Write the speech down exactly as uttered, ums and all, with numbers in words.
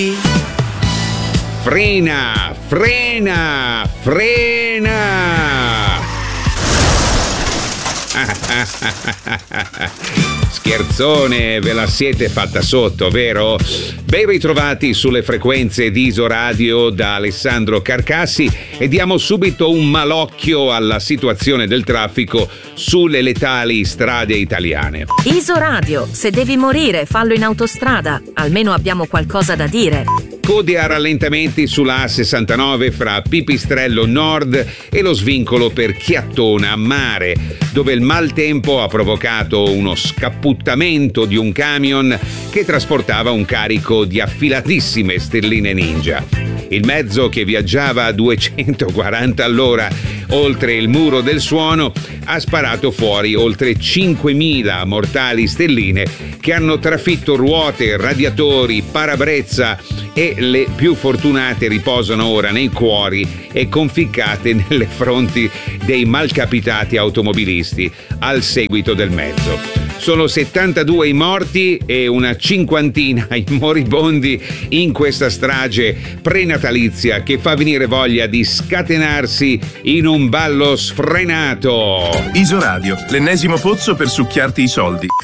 Frena, frena, frena! Scherzone, ve la siete fatta sotto, vero? Ben ritrovati sulle frequenze di Isoradio da Alessandro Carcassi e diamo subito un malocchio alla situazione del traffico sulle letali strade italiane. Isoradio, se devi morire, fallo in autostrada, almeno abbiamo qualcosa da dire. Code a rallentamenti sulla A sessantanove fra Pipistrello Nord e lo svincolo per Chiattona Mare, dove il maltempo ha provocato uno scapputtamento di un camion che trasportava un carico di affilatissime sterline Ninja. Il mezzo, che viaggiava a duecentoquaranta all'ora oltre il muro del suono, ha sparato fuori oltre cinquemila mortali stelline che hanno trafitto ruote, radiatori, parabrezza e le più fortunate riposano ora nei cuori e conficcate nelle fronti dei malcapitati automobilisti al seguito del mezzo. Sono settantadue i morti e una cinquantina i moribondi in questa strage prenatalizia che fa venire voglia di scatenarsi in un ballo sfrenato. Isoradio, l'ennesimo pozzo per succhiarti i soldi.